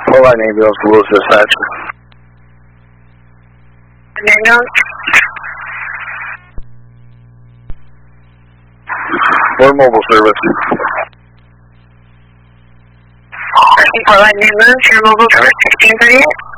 Full Lightning Bills to Louis Dispatcher. We're mobile service. Full Lightning Bills, your mobile service 1638.